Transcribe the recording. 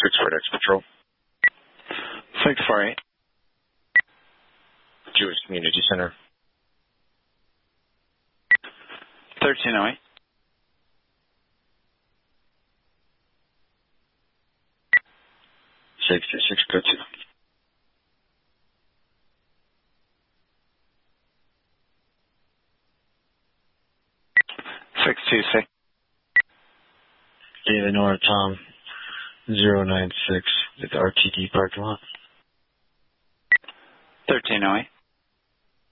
648 X Patrol. 648. Jewish Community Center. 1308. 626, go to. David Nora Tom 096 at the RTD parking lot. 1308.